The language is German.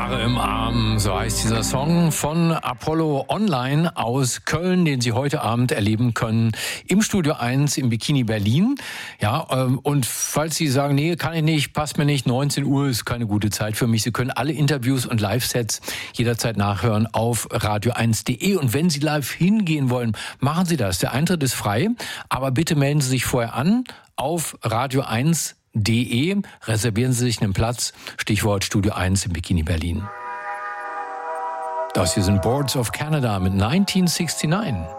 Haare im Arm, so heißt dieser Song von Apollo Online aus Köln, den Sie heute Abend erleben können im Studio 1 im Bikini Berlin. Ja, und falls Sie sagen, nee, kann ich nicht, passt mir nicht, 19 Uhr ist keine gute Zeit für mich. Sie können alle Interviews und Live-Sets jederzeit nachhören auf radio1.de. Und wenn Sie live hingehen wollen, machen Sie das. Der Eintritt ist frei, aber bitte melden Sie sich vorher an auf radio1.de. Reservieren Sie sich einen Platz. Stichwort Studio 1 im Bikini Berlin. Das hier sind Boards of Canada mit 1969.